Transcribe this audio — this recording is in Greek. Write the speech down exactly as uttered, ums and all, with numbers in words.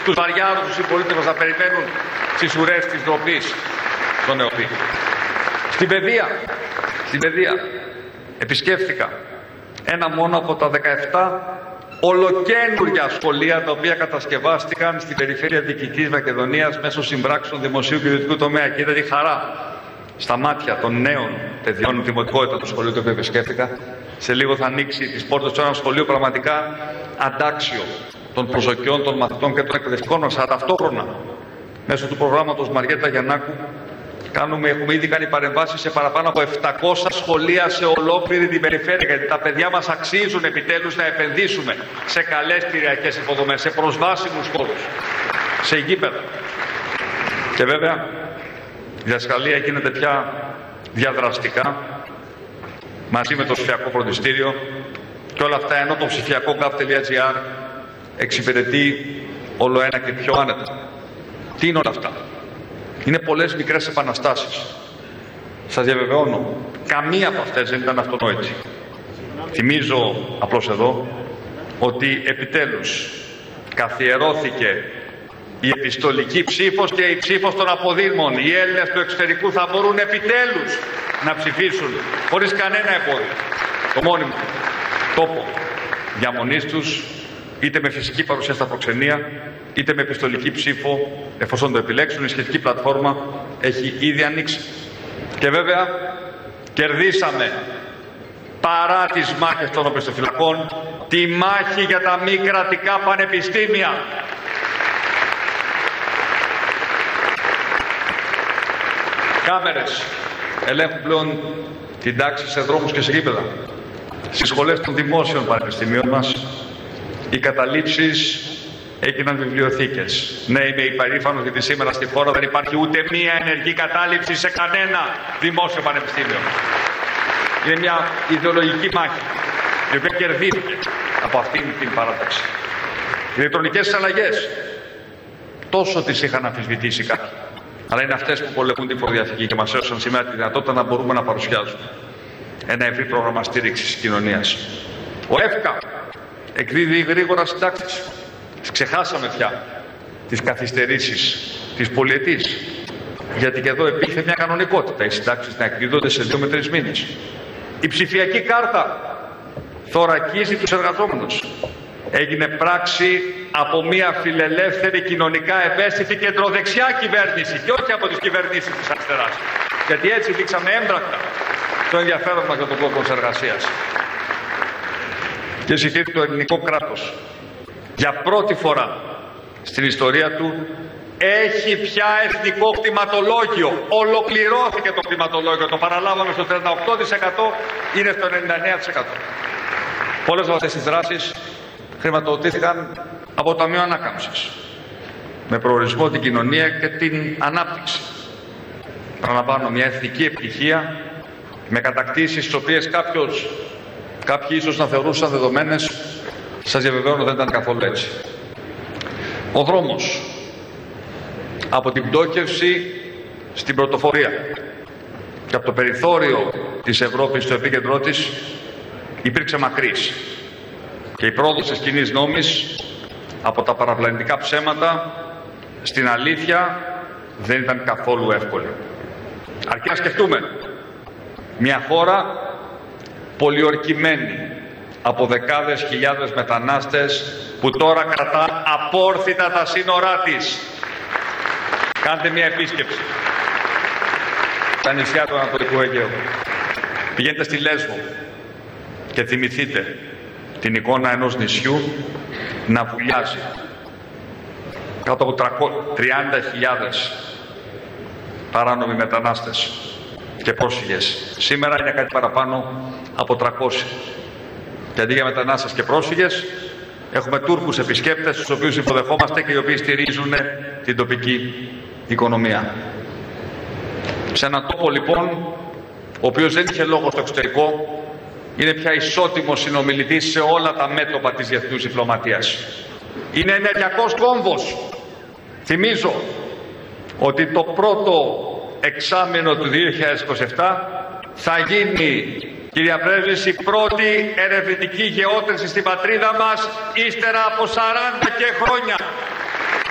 τους βαριάρους συμπολίτες μας να περιμένουν στις ουρές της ντροπής στον ΕΟΠΗ. Στην παιδεία, στην παιδεία επισκέφθηκα ένα μόνο από τα δεκαεπτά ολοκαίνουργια σχολεία τα οποία κατασκευάστηκαν στην περιφέρεια Δυτικής Μακεδονίας μέσω συμπράξεων δημοσίου και ιδιωτικού τομέα. Και είδα τη χαρά στα μάτια των νέων παιδιών, δημοτικότητα του σχολείου το οποίο επισκέφθηκα. Σε λίγο θα ανοίξει τις πόρτες του ένα σχολείο πραγματικά αντάξιο των προσδοκιών των μαθητών και των εκπαιδευτικών μας. Αλλά ταυτόχρονα, μέσω του προγράμματος Μαριέτα Γιαννάκου, Κάνουμε, έχουμε ήδη κάνει παρεμβάσεις σε παραπάνω από επτακόσια σχολεία σε ολόκληρη την περιφέρεια, γιατί τα παιδιά μας αξίζουν επιτέλους να επενδύσουμε σε καλές κτηριακές υποδομές, σε προσβάσιμους χώρους, σε γήπεδα. Και βέβαια η διδασκαλία γίνεται πια διαδραστικά μαζί με το ψηφιακό φροντιστήριο και όλα αυτά ενώ το ψηφιακό gov.gr εξυπηρετεί όλο ένα και πιο άνετα. Τι είναι όλα αυτά? Είναι πολλές μικρές επαναστάσεις. Σας διαβεβαιώνω, καμία από αυτές δεν ήταν αυτονόητη. Θυμίζω απλώς εδώ ότι επιτέλους καθιερώθηκε η επιστολική ψήφος και η ψήφος των αποδήμων. Οι Έλληνες του εξωτερικού θα μπορούν επιτέλους να ψηφίσουν χωρίς κανένα εμπόδιο το μόνιμο τόπο διαμονής τους, είτε με φυσική παρουσία στα προξενία, είτε με επιστολική ψήφο, εφόσον το επιλέξουν. Η σχετική πλατφόρμα έχει ήδη ανοίξει. Και βέβαια κερδίσαμε, παρά τις μάχες των οπισθοφυλακών, τη μάχη για τα μη κρατικά πανεπιστήμια. Κάμερες ελέγχουν πλέον την τάξη σε δρόμους και σε γήπεδα. Στις σχολές των δημόσιων πανεπιστημίων μας οι καταλήψεις έγιναν βιβλιοθήκες. Ναι, είμαι υπερήφανος γιατί σήμερα στη χώρα δεν υπάρχει ούτε μία ενεργή κατάληψη σε κανένα δημόσιο πανεπιστήμιο. Είναι μια ιδεολογική μάχη η οποία κερδίθηκε από αυτήν την παράταξη. Οι ηλεκτρονικές αλλαγές τόσο τις είχαν αμφισβητήσει κάποιοι, αλλά είναι αυτές που πολεμούν την φοροδιαφυγή και μας έδωσαν σήμερα τη δυνατότητα να μπορούμε να παρουσιάζουμε ένα ευρύ πρόγραμμα στήριξης κοινωνίας. Ο ΕΦΚΑ εκδίδει γρήγορα συντάξεις. Ξεχάσαμε πια τις καθυστερήσεις της πολυετής, γιατί και εδώ υπήρχε μια κανονικότητα οι συντάξεις να εκδίδονται σε δύο με τρεις μήνες. Η ψηφιακή κάρτα θωρακίζει τους εργαζόμενους. Έγινε πράξη από μια φιλελεύθερη, κοινωνικά ευαίσθητη κεντροδεξιά κυβέρνηση και όχι από τις κυβερνήσεις της αριστεράς. Γιατί έτσι δείξαμε έμπρακτα το ενδιαφέρον μας για τον κόσμο της εργασίας. Και ζητείται το ελληνικό κράτος για πρώτη φορά στην ιστορία του έχει πια εθνικό κτηματολόγιο. Ολοκληρώθηκε το κτηματολόγιο. Το παραλάβαμε στο τριάντα οκτώ τοις εκατό, είναι στο ενενήντα εννέα τοις εκατό. Πολλές από αυτές τις δράσεις χρηματοδοτήθηκαν από το Ταμείο Ανάκαμψης με προορισμό την κοινωνία και την ανάπτυξη. Παραλαμβάνω, μια εθνική επιτυχία με κατακτήσεις τις οποίες κάποιος, κάποιοι ίσως να θεωρούσαν δεδομένες. Σας διαβεβαιώνω δεν ήταν καθόλου έτσι. Ο δρόμος από την πτώχευση στην πρωτοφορία και από το περιθώριο της Ευρώπης στο επίκεντρό της υπήρξε μακρύς. Και η πρόοδος της κοινής νόμης από τα παραπλανητικά ψέματα στην αλήθεια δεν ήταν καθόλου εύκολη. Αρκεί να σκεφτούμε μια χώρα πολιορκημένη από δεκάδες χιλιάδες μετανάστες που τώρα κρατά απόρθητα τα σύνορά της. Κάντε μια επίσκεψη στα νησιά του Ανατολικού Αιγαίου. Πηγαίνετε στη Λέσβο και θυμηθείτε την εικόνα ενός νησιού να βουλιάζει κάτω από τριάντα χιλιάδες παράνομοι μετανάστες και πρόσφυγες. Σήμερα είναι κάτι παραπάνω από τριακόσιοι. Και αντί για μετανάστες και πρόσφυγες, έχουμε Τούρκους επισκέπτες, τους οποίους υποδεχόμαστε και οι οποίοι στηρίζουν την τοπική οικονομία. Σε έναν τόπο λοιπόν, ο οποίος δεν είχε λόγο στο εξωτερικό, είναι πια ισότιμος συνομιλητής σε όλα τα μέτωπα της διεθνούς διπλωματίας. Είναι ενεργειακός κόμβος. Θυμίζω ότι το πρώτο εξάμηνο του δύο χιλιάδες είκοσι επτά θα γίνει, κυρία Πρέσβης, η πρώτη ερευνητική γεώτρηση στην πατρίδα μας ύστερα από σαράντα και χρόνια.